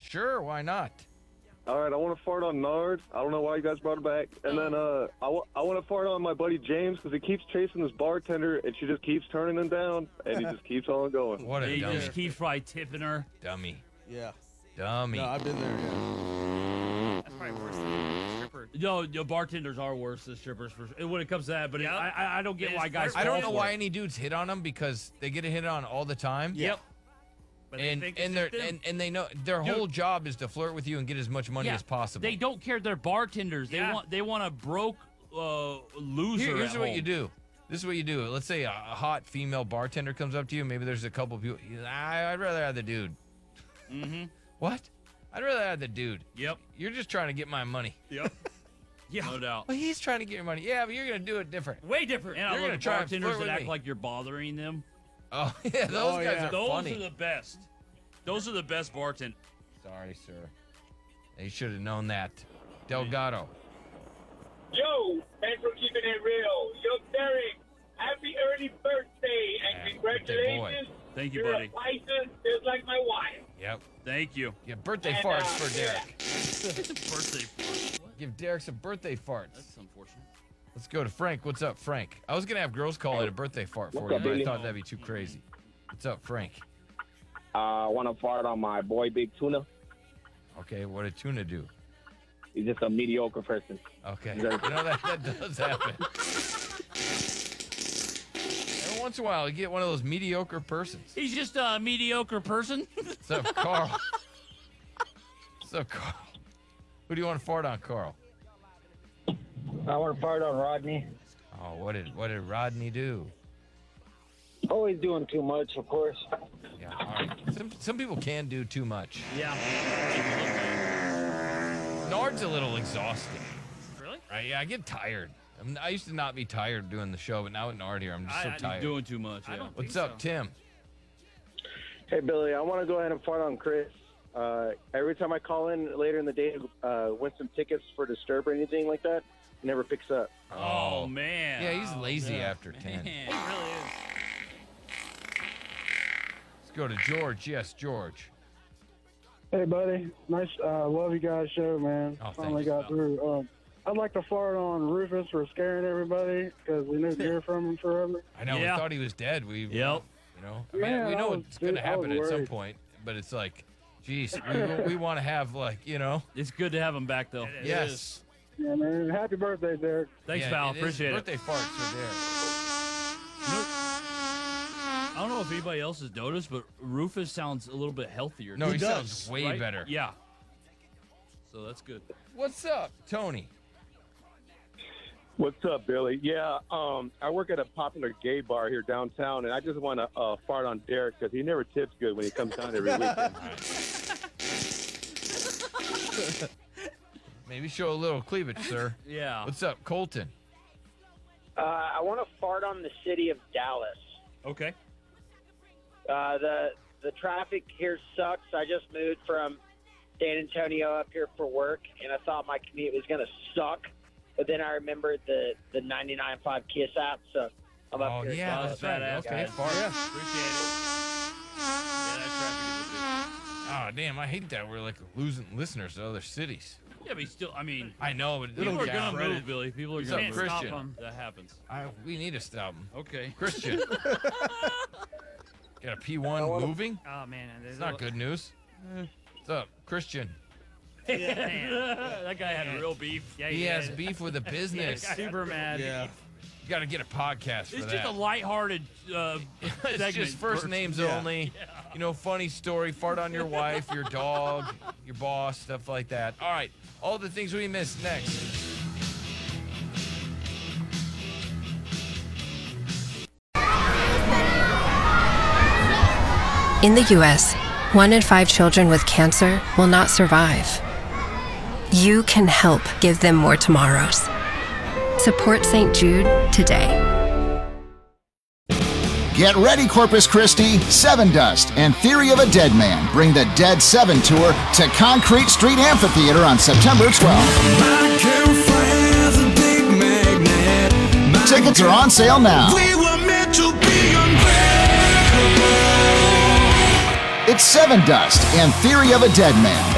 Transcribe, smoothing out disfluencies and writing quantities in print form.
Sure, why not? All right, I want to fart on Nard. I don't know why you guys brought it back. And then I want to fart on my buddy James because he keeps chasing this bartender, and she just keeps turning him down, and he just keeps on going. What a He dummy. just keeps probably tipping her. Dummy. Yeah. Dummy. No, I've been there, yeah. That's probably worse than stripper. No, bartenders are worse than strippers when it comes to that. But Yep. I don't get They why just guys. flirt I don't fall know for why it. any dudes hit on them because they get hit on all the time. Yep. But they And think and it's they're them. and they know their Dude. whole job is to flirt with you and get as much money Yeah, as possible. They don't care. They're bartenders. Yeah. They want a broke loser. Here's at what home. you do. This is what you do. Let's say a hot female bartender comes up to you. Maybe there's a couple of people. I'd rather have the dude. Mm-hmm. What? I'd rather have the dude. Yep. You're just trying to get my money. Yep. Yeah. No doubt. Well, he's trying to get your money. Yeah, but you're gonna do it different. Way different. And I You're love gonna try and bartenders flirt that with act me. like you're bothering them. Oh yeah, those Oh, guys yeah. are Those funny. are the best. Those are the best bartenders. Sorry, sir. They should have known that. Delgado. Yo, thanks for keeping it real. Yo, Derek, happy early birthday and Yeah, birthday boy. congratulations. Thank you, You're buddy. a Python just like my wife. Yep. Thank you. Yeah, birthday And, farts for yeah. Derek. Birthday fart. What? Give Derek some birthday farts. That's unfortunate. Let's go to Frank. What's up, Frank? I was gonna have girls call it a birthday fart for What's you, up, but I Billy? thought that'd be too crazy. What's up, Frank? I want to fart on my boy Big Tuna. Okay, what did Tuna do? He's just a mediocre person. Okay, He's you a- know that does happen. Every once in a while, you get one of those mediocre persons. He's just a mediocre person. What's up, Carl? What's up, Carl? Who do you want to fart on, Carl? I want to fart on Rodney. Oh, what did Rodney do? Always doing too much, of course. Yeah, all right. Some people can do too much. Yeah. Nard's a little exhausting. Really? Right? Yeah, I get tired. I used to not be tired doing the show, but now with Nard here, I'm just so I- tired. Doing too much. I Yeah. don't What's think up, so. Tim? Hey, Billy, I want to go ahead and fart on Chris. Every time I call in later in the day to win some tickets for Disturb or anything like that, he never picks up. Oh man. Yeah, he's lazy Yeah. after 10. He really is. Let's go to George. Yes, George. Hey, buddy. Nice. Love you guys' show, man. Oh, thanks, Finally got pal. through. I'd like to fart on Rufus for scaring everybody because we didn't hear from him forever. I know, Yeah. we thought he was dead. We, Yep. you know, I mean, Man, we I know was- it's going to dude, I was happen at some worried. point, but it's like, geez, we want to have, like, you know. It's good to have him back though. It is. Yes. Yeah, man. Happy birthday, Derek. Thanks, Yeah, pal. it is. Appreciate it. Birthday farts are there. I don't know if anybody else has noticed, but Rufus sounds a little bit healthier. No, he does, sounds way right? better. Yeah. So that's good. What's up, Tony? What's up, Billy? Yeah, I work at a popular gay bar here downtown, and I just want to fart on Derek because he never tips good when he comes down every weekend. Maybe show a little cleavage, sir. Yeah. What's up, Colton? I want to fart on the city of Dallas. Okay. The traffic here sucks. I just moved from San Antonio up here for work, and I thought my commute was going to suck. But then I remembered the 99.5 KISS app, so I'm up Oh, here. yeah, That's that's right. badass, Okay, guys. fart. Appreciate it. Yeah, that traffic is Oh, damn, I hate that. We're like losing listeners to other cities. a bit. Yeah, but still, I mean, I know, but people are yeah, gonna move, Billy. People are What's gonna up, move. Can't stop Christian? him. That happens. we need to stop him. Okay. Christian. Got a P1 moving? Oh man, It's not good news. What's up, Christian? That guy had real beef. Yeah, He has did. beef with the business. Super mad. Yeah. You got to get a podcast for It's that. just a lighthearted It's segment. just first names only. You know, funny story. Fart on your wife, your dog, your boss, stuff like that. All right. All the things we missed next. In the U.S., 1 in 5 children with cancer will not survive. You can help give them more tomorrows. Support St. Jude today. Get ready, Corpus Christi. Seven Dust and Theory of a Dead Man bring the Dead 7 tour to Concrete Street Amphitheater on September 12th. Tickets are on sale now. It's Seven Dust and Theory of a Dead Man